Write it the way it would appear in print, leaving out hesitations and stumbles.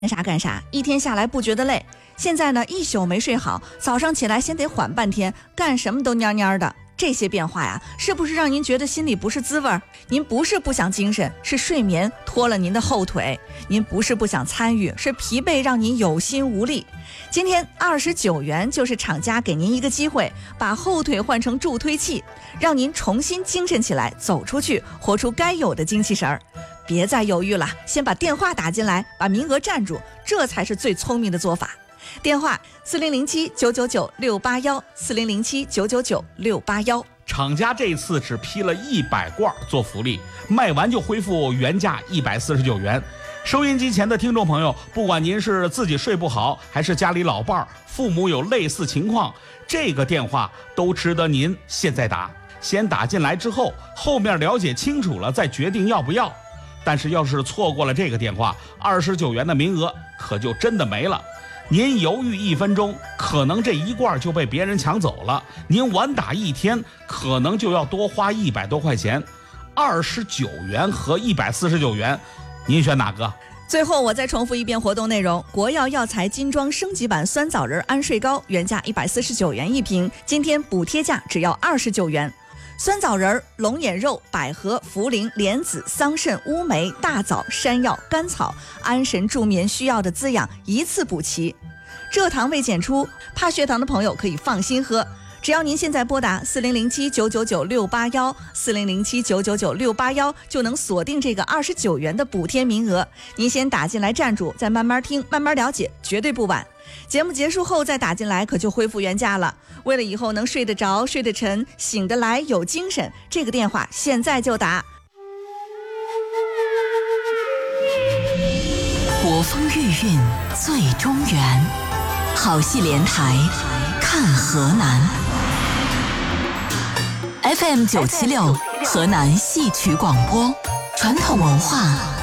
啥干啥，一天下来不觉得累。现在呢，一宿没睡好，早上起来先得缓半天，干什么都蔫蔫的。这些变化呀，是不是让您觉得心里不是滋味？您不是不想精神，是睡眠拖了您的后腿；您不是不想参与，是疲惫让您有心无力。今天29元就是厂家给您一个机会，把后腿换成助推器，让您重新精神起来，走出去，活出该有的精气神儿。别再犹豫了，先把电话打进来，把名额占住，这才是最聪明的做法。电话4007-999-681，4007-999-681。 厂家这次只批了100罐做福利，卖完就恢复原价149元。收音机前的听众朋友，不管您是自己睡不好，还是家里老伴儿、父母有类似情况，这个电话都值得您现在打。先打进来之后，后面了解清楚了再决定要不要。但是要是错过了这个电话，29元的名额可就真的没了。您犹豫1分钟，可能这一罐就被别人抢走了；您晚打1天，可能就要多花100多块钱。29元和149元，您选哪个？ 最后我再重复一遍活动内容：国药药材精装升级版酸枣仁安睡膏原价149元一瓶，今天补贴价只要29元。酸枣仁、龙眼肉、百合、茯苓、莲子、桑葚、乌梅、大枣、山药、甘草，安神助眠需要的滋养一次补齐。蔗糖未检出，怕血糖的朋友可以放心喝。只要您现在拨打4007-999-681 4007-999-681，就能锁定这个29元的补贴名额。您先打进来站住，再慢慢听，慢慢了解，绝对不晚。节目结束后再打进来，可就恢复原价了。为了以后能睡得着、睡得沉、醒得来、有精神，这个电话现在就打。 国风御韵最中原，好戏连台看河南。FM 976河南戏曲广播，传统文化